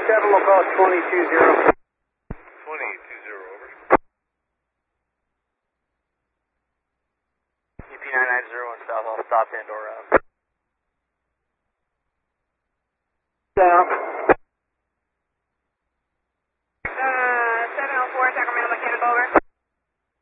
locale 220. 2020, over. UP9901 South, I'll stop Pandora. Down.